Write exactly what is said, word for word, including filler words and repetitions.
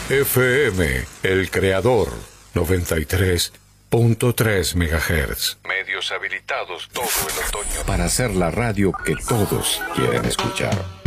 F M, El Creador, noventa y tres punto tres megahertz. Medios habilitados todo el otoño para hacer la radio que todos quieren escuchar.